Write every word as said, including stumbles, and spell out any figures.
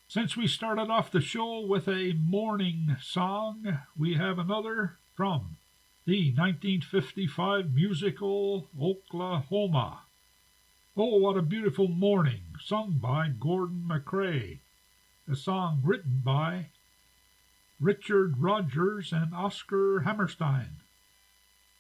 Since we started off the show with a morning song, we have another from the nineteen fifty-five musical Oklahoma. Oh, What a Beautiful Morning, sung by Gordon MacRae. A song written by Richard Rodgers and Oscar Hammerstein.